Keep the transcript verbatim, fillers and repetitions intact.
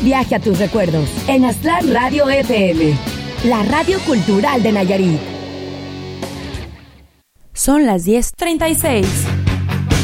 Viaje a tus recuerdos en Aztlán Radio F M, la radio cultural de Nayarit. Son las diez treinta y seis.